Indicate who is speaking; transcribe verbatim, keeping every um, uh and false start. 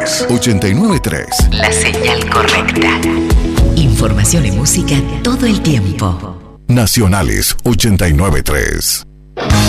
Speaker 1: Nacionales ochenta y nueve punto tres.
Speaker 2: La señal correcta. Información y música todo el tiempo.
Speaker 1: Nacionales ochenta y nueve punto tres.